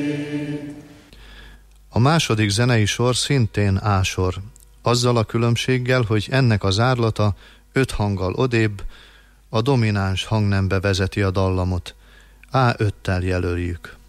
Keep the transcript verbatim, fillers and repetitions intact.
A második zenei sor szintén A-sor, azzal a különbséggel, hogy ennek az zárlata öt hanggal odébb, a domináns hangnembe vezeti a dallamot. á öttel jelöljük.